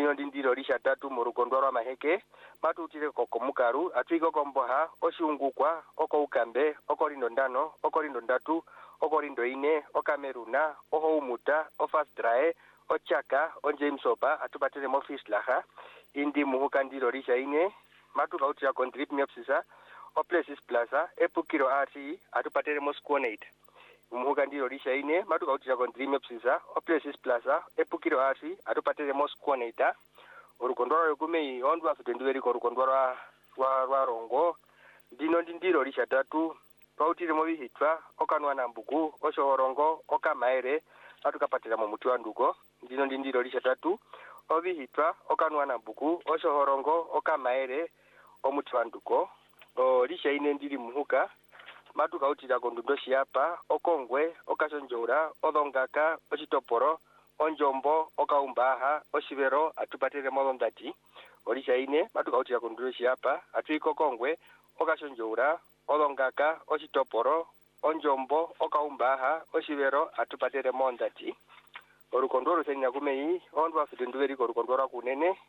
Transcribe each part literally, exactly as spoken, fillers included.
ndino ndindiro lisha tatu murukondwa maheke matutire koko mukaru atwiko komboha oshungukwa oko ukambe oko lindo ndano oko lindo ndatu oko lindo ine okameruna oho umuta ofasdrae ochaka onjames opa atupatire mofislaha indi muhuka ndiro lisha ine matuka utira contrib mepsisa o places plaza epukiro ati atupatire mosquonate umuhuka ndiro lisha ine matuka utira contrib mepsisa o places plaza epukiro ati atupatire mosquonate urukondwa rwegumei ondwa futendweri ko rukondwa rwa rwa rwa rongo ndino ndindiro lisha tatu pautire mo bihitwa okanwa nambugu oshorongo okamaere atukapatira mu muti wa ndugo ndino ndindiro lisha tatu obihitwa okanwa nambugu oshorongo okamaere omuti wa ndugo o lisha ine ndiri muhuka matuka utira kondundo shiapa okongwe okashonjora odongaka ochitoporo onjombo okaumbaha oshivero atupatire molondati olisha ine matuka utira kondundo shiapa atwiko kongwe okashonjora odongaka ochitoporo onjombo okaumbaha oshivero atupatire mondati orukondoro senya kumei ondwa fitendweri ko rukondora kunene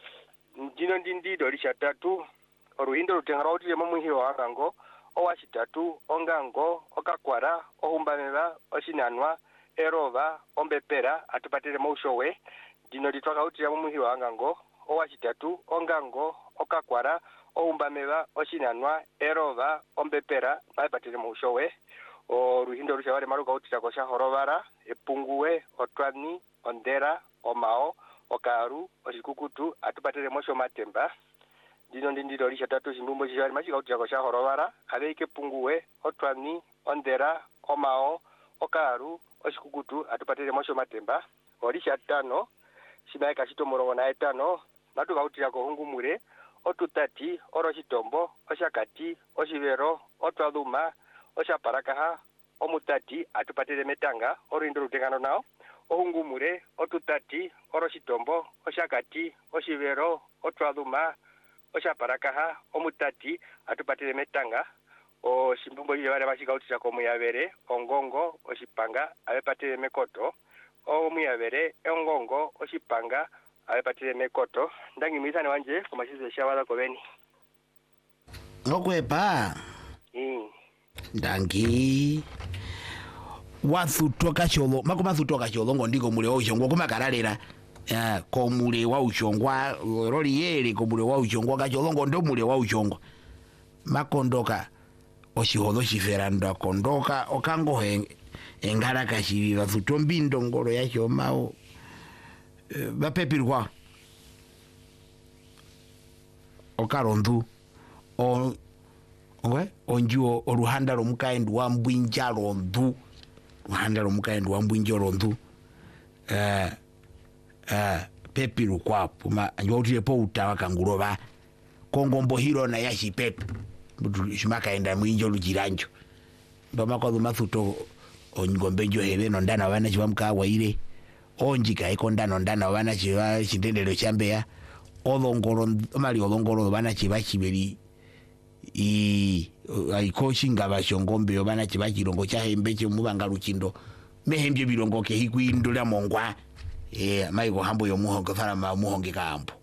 ndino ndindido lisha tatu oruhindo rutengara utire momuhiro akango owashitatu ongango okakwara ohumbanela oshinanwa erova ombepera atupatire moushowe ndino litwaka utira momuhiro akango owashitatu ongango okakwara ohumbamela oshinanwa erova ombepera maipatire moushowe oruhindo rusha wale maruka utira ko shahorovara epunguwe otwani ondera omao okaru oshikukutu atupatire mosho matemba ndino ndindiro lisha tatu shimbumbo shishari machika utira ko shahorovara abeike punguwe otwani ondera omao okaru oshikukutu atupatire mosho matemba olisha tano shimaika shitomorongo na etano matuka utira ko hungumure otutati oroshitombo oshakati oshivero otwaduma oshaparakaha omutati atupatire metanga orindo rutengano nao ohungumure otutati oroshitombo oshakati oshivero otwaduma oshaparakaha omutati atupatire metanga o shimbumbo ile wale bashika utira ko muyavere ongongo oshipanga abepatire mekoto o muyavere ongongo oshipanga abepatire mekoto ndangi misane wanje kumashize shawala ko beni ngokwepa mm ndangi wathutoka cholo makoma thutoka cholo ngondiko mule wa ushongwa kumakaralera ya ko mule wa ushongwa roli yele ko mule wa ushongwa kacholongo ndo mule wa ushongwa makondoka oshihodo shiferanda kondoka okango he engara kashirira thutombi ndongoro yacho mao bapepirwa okarondu o ngwe onjiwo oruhanda romukaendu wa mbwinja rondu ruhanda romukaendu wa mbwinja rondu eh eh pepiru kwapo ma njotire po utawa kanguroba kongombo hiro na yashipepe budu shimakaenda mwinjo lujiranjo ndoma kwa mathuto ongombe njo hebe no ndana wana chibamka waire onjika iko ndano ndana wana chiwa chindendelo chambeya olongoro mali olongoro bana chiba chibeli i aiko shinga bashongombe yobana chiba chirongo cha hembe che mubanga luchindo mehembye birongo ke hikwindo la mongwa eh maiko hambo yo muhonge fara ma muhonge kambo